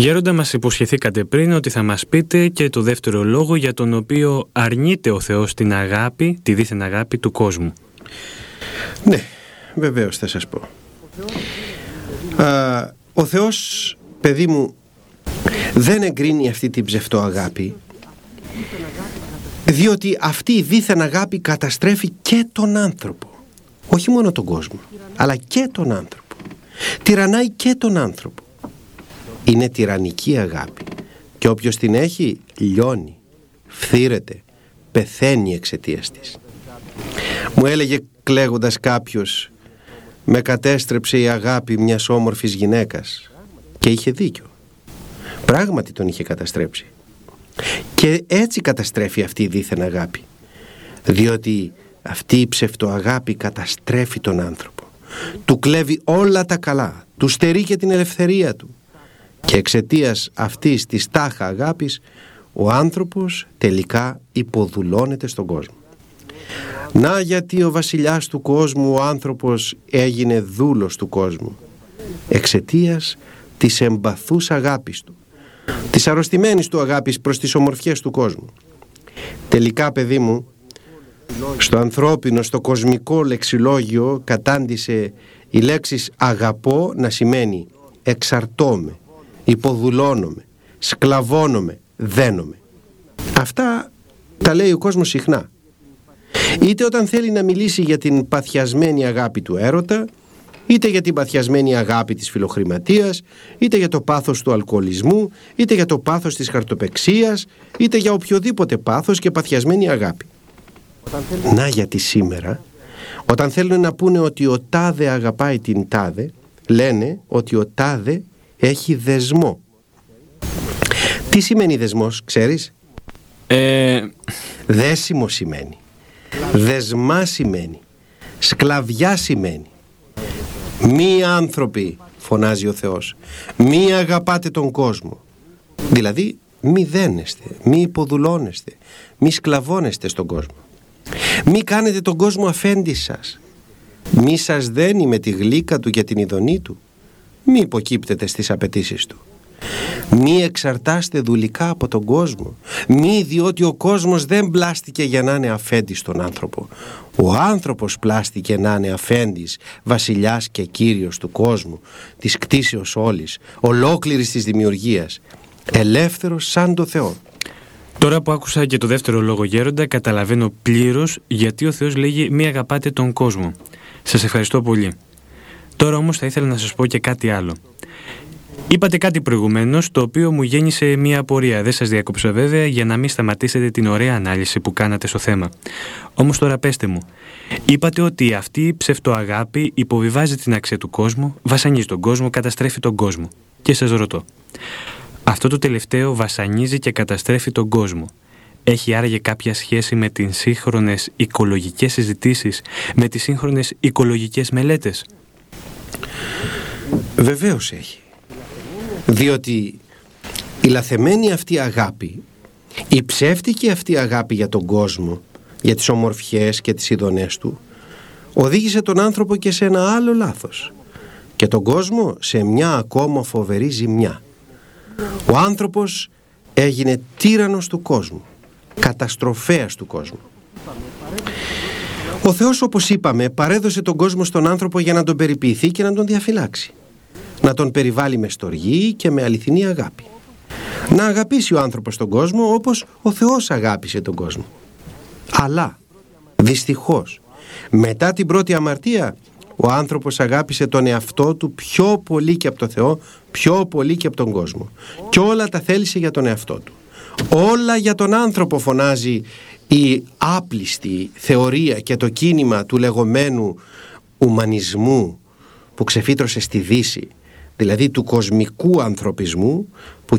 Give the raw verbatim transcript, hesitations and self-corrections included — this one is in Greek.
Γέροντα, μας υποσχεθήκατε πριν ότι θα μας πείτε και το δεύτερο λόγο για τον οποίο αρνείται ο Θεός την αγάπη, τη δίθεν αγάπη του κόσμου. Ναι, βεβαίως θα σας πω. Α, ο Θεός, παιδί μου, δεν εγκρίνει αυτή την ψευτοαγάπη, διότι αυτή η δίθεν αγάπη καταστρέφει και τον άνθρωπο. Όχι μόνο τον κόσμο, αλλά και τον άνθρωπο. Τυραννάει και τον άνθρωπο. Είναι τυραννική αγάπη και όποιος την έχει λιώνει, φθήρεται, πεθαίνει εξαιτίας της. Μου έλεγε κλαίγοντας κάποιος, με κατέστρεψε η αγάπη μιας όμορφης γυναίκας, και είχε δίκιο. Πράγματι τον είχε καταστρέψει. Και έτσι καταστρέφει αυτή η δίθεν αγάπη, διότι αυτή η ψευτοαγάπη καταστρέφει τον άνθρωπο, του κλέβει όλα τα καλά, του στερεί και την ελευθερία του, και εξαιτίας αυτής της τάχα αγάπης ο άνθρωπος τελικά υποδουλώνεται στον κόσμο. Να γιατί ο βασιλιάς του κόσμου, ο άνθρωπος, έγινε δούλος του κόσμου, εξαιτίας της εμπαθούς αγάπης του, της αρρωστημένης του αγάπης προς τις ομορφιές του κόσμου. Τελικά, παιδί μου, στο ανθρώπινο, στο κοσμικό λεξιλόγιο κατάντησε η λέξη αγαπώ να σημαίνει εξαρτώμαι, υποδουλώνομαι, σκλαβώνομαι, δένομαι. Αυτά τα λέει ο κόσμος συχνά. Είτε όταν θέλει να μιλήσει για την παθιασμένη αγάπη του έρωτα, είτε για την παθιασμένη αγάπη της φιλοχρηματίας, είτε για το πάθος του αλκοολισμού, είτε για το πάθος της χαρτοπεξίας, είτε για οποιοδήποτε πάθος και παθιασμένη αγάπη. Να γιατί σήμερα, όταν θέλουν να πούνε ότι ο τάδε αγαπάει την τάδε, λένε ότι ο τάδε έχει δεσμό. Τι σημαίνει δεσμός, ξέρεις? Ε... Δέσιμο σημαίνει, δεσμά σημαίνει, σκλαβιά σημαίνει. Μη άνθρωποι, φωνάζει ο Θεός, μη αγαπάτε τον κόσμο. Δηλαδή μη δένεστε, μη υποδουλώνεστε, μη σκλαβώνεστε στον κόσμο. Μη κάνετε τον κόσμο αφέντη σας. Μη σας δένει με τη γλύκα του και την ειδονή του. Μη υποκύπτετε στις απαιτήσεις του. Μη εξαρτάστε δουλικά από τον κόσμο. Μη διότι ο κόσμος δεν πλάστηκε για να είναι αφέντης στον άνθρωπο. Ο άνθρωπος πλάστηκε να είναι αφέντης, βασιλιάς και κύριος του κόσμου, της κτήσεως όλης, ολόκληρης της δημιουργίας, ελεύθερος σαν το Θεό. Τώρα που άκουσα και το δεύτερο λόγο, Γέροντα, καταλαβαίνω πλήρως γιατί ο Θεός λέγει μη αγαπάτε τον κόσμο. Σας ευχαριστώ πολύ. Τώρα όμως θα ήθελα να σας πω και κάτι άλλο. Είπατε κάτι προηγουμένως το οποίο μου γέννησε μία απορία. Δεν σας διακόψα βέβαια για να μην σταματήσετε την ωραία ανάλυση που κάνατε στο θέμα. Όμως τώρα πέστε μου. Είπατε ότι αυτή η ψευτοαγάπη υποβιβάζει την αξία του κόσμου, βασανίζει τον κόσμο, καταστρέφει τον κόσμο. Και σας ρωτώ. Αυτό το τελευταίο βασανίζει και καταστρέφει τον κόσμο. Έχει άραγε κάποια σχέση με τις σύγχρονες οικολογικές συζητήσεις, με τις σύγχρονες οικολογικές μελέτες? Βεβαίως έχει. Διότι η λαθεμένη αυτή αγάπη, η ψεύτικη αυτή αγάπη για τον κόσμο, για τις ομορφιές και τις ειδονές του, οδήγησε τον άνθρωπο και σε ένα άλλο λάθος και τον κόσμο σε μια ακόμα φοβερή ζημιά. Ο άνθρωπος έγινε τύραννος του κόσμου, καταστροφέας του κόσμου. Ο Θεός, όπως είπαμε, παρέδωσε τον κόσμο στον άνθρωπο για να τον περιποιηθεί και να τον διαφυλάξει, να τον περιβάλλει με στοργή και με αληθινή αγάπη, να αγαπήσει ο άνθρωπος τον κόσμο όπως ο Θεός αγάπησε τον κόσμο. Αλλά δυστυχώς μετά την πρώτη αμαρτία ο άνθρωπος αγάπησε τον εαυτό του πιο πολύ και από τον Θεό, πιο πολύ και από τον κόσμο, και όλα τα θέλησε για τον εαυτό του. Όλα για τον άνθρωπο, φωνάζει η άπλιστη θεωρία και το κίνημα του λεγόμενου ουμανισμού που ξεφύτρωσε στη Δύση, δηλαδή του κοσμικού ανθρωπισμού, που